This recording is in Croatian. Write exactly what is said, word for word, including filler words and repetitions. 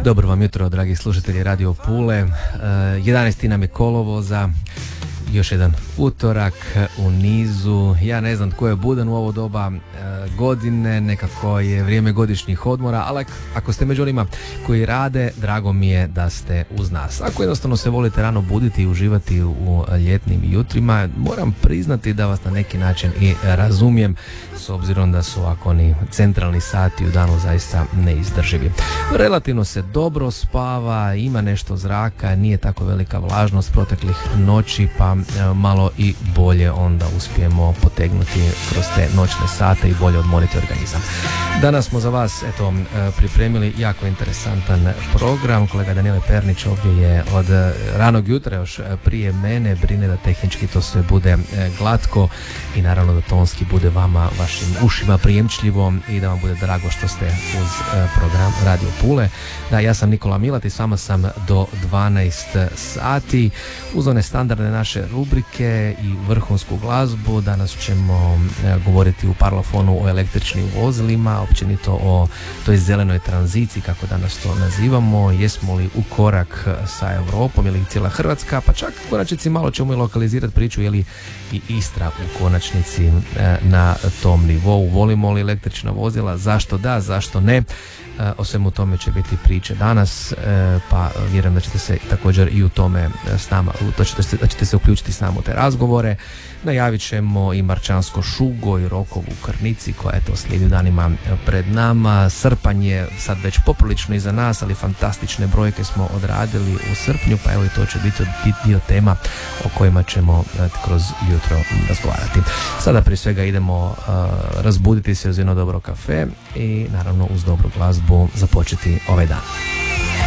Dobro vam jutro, dragi slušatelji Radio Pule. jedanaesti nam je kolovoza, još jedan utorak u nizu. Ja ne znam tko je budan u ovo doba e, godine, nekako je vrijeme godišnjih odmora, ali ako ste među onima koji rade, drago mi je da ste uz nas. Ako jednostavno se volite rano buditi i uživati u ljetnim jutrima, moram priznati da vas na neki način i razumijem, s obzirom da su ovako oni centralni sati u danu zaista neizdrživi. Relativno se dobro spava, ima nešto zraka, nije tako velika vlažnost proteklih noći, pa malo i bolje onda uspijemo potegnuti kroz te noćne sate i bolje odmoriti organizam. Danas smo za vas eto, pripremili jako interesantan program. Kolega Danijele Pernić ovdje je od ranog jutra još prije mene, brine da tehnički to sve bude glatko i naravno da tonski bude vama, vašim ušima prijemčljivo i da vam bude drago što ste uz program Radio Pule. Da, ja sam Nikola Milat i s vama sam do dvanaest sati uz one standardne naše rubrike i vrhunsku glazbu. Danas ćemo e, govoriti u Parlofonu o električnim vozilima, općenito o toj zelenoj tranziciji, kako danas to nazivamo. Jesmo li u korak sa Europom ili cijela Hrvatska, pa čak u konačnici malo ćemo i lokalizirati priču, je li i Istra u konačnici e, na tom nivou. Volimo li električna vozila? Zašto da, zašto ne? O svemu tome će biti priče danas, pa vjerujem da ćete se također i u tome s nama, da ćete se, da ćete se uključiti s nama u te razgovore. Najavit ćemo i Marčansko šugo i Rokovu Krnici koja je to slijedi danima pred nama. Srpanj je sad već poprilično iza nas, ali fantastične brojke smo odradili u srpnju, pa evo i to će biti dio tema o kojima ćemo kroz jutro razgovarati. Sada prije svega idemo uh, razbuditi se uz jedno dobro kafe i naravno uz dobru glazbu započeti ovaj dan.